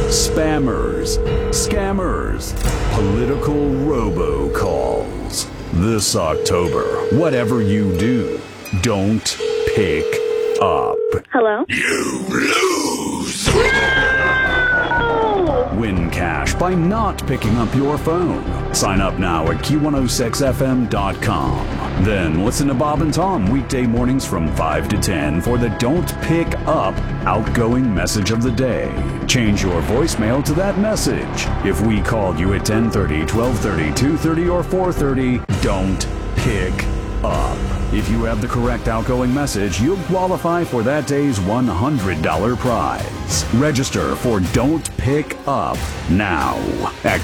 spammers, scammers, political robocalls. This October, whatever you do, don't pick up. Hello? You lose! Win cash by not picking up your phone. Sign up now at Q106FM.com. Then listen to Bob and Tom weekday mornings from 5 to 10 for the Don't Pick Up outgoing message of the day. Change your voicemail to that message. If we called you at 10:30, 12:30, 2:30, or 4:30, don't pick up. If you have the correct outgoing message, you'll qualify for that day's $100 prize. Register for Don't Pick Up now at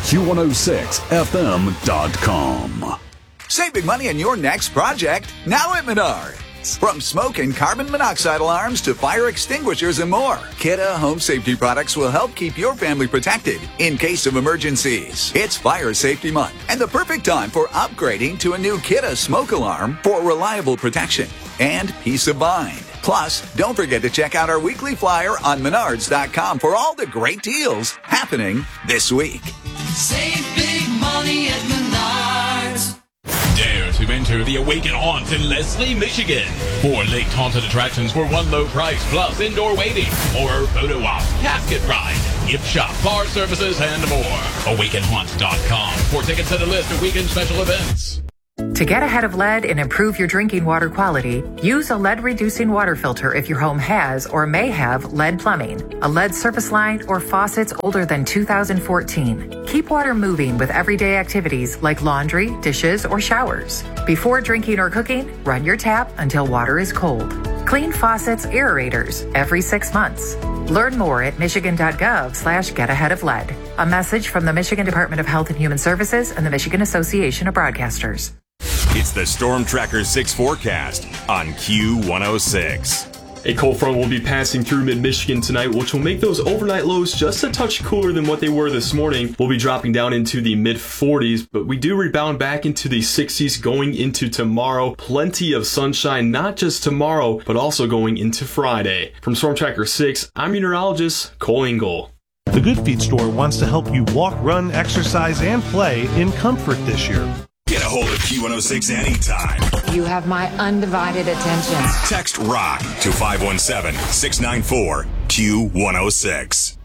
Q106FM.com. Save big money on your next project now at Menards. From smoke and carbon monoxide alarms to fire extinguishers and more, Kidde Home Safety products will help keep your family protected in case of emergencies. It's Fire Safety Month and the perfect time for upgrading to a new Kidde smoke alarm for reliable protection and peace of mind. Plus, don't forget to check out our weekly flyer on Menards.com for all the great deals happening this week. Save big money at Menards. Dare to enter the Awaken Haunt in Leslie, Michigan. 4 lake haunted attractions for one low price, plus indoor waiting, horror photo op, casket ride, gift shop, bar services, and more. AwakenHaunt.com for tickets and a list of weekend special events. To get ahead of lead and improve your drinking water quality, use a lead-reducing water filter if your home has or may have lead plumbing, a lead service line, or faucets older than 2014. Keep water moving with everyday activities like laundry, dishes, or showers. Before drinking or cooking, run your tap until water is cold. Clean faucets, aerators every 6 months. Learn more at michigan.gov/getaheadoflead. A message from the Michigan Department of Health and Human Services and the Michigan Association of Broadcasters. It's the Storm Tracker 6 forecast on Q106. A cold front will be passing through mid-Michigan tonight, which will make those overnight lows just a touch cooler than what they were this morning. We'll be dropping down into the mid-40s, but we do rebound back into the 60s going into tomorrow. Plenty of sunshine, not just tomorrow, but also going into Friday. From Storm Tracker 6, I'm meteorologist Cole Engel. The Good Feet store wants to help you walk, run, exercise, and play in comfort this year. Get a hold of Q106 anytime. You have my undivided attention. Text ROCK to 517-694-Q106.